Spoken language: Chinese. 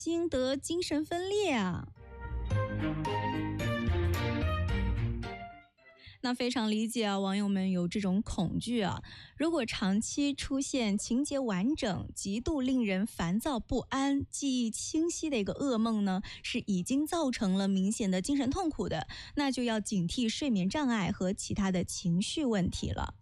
心得精神分裂啊。那非常理解啊，网友们有这种恐惧啊。如果长期出现情节完整、极度令人烦躁不安、记忆清晰的一个噩梦呢，是已经造成了明显的精神痛苦的，那就要警惕睡眠障碍和其他的情绪问题了。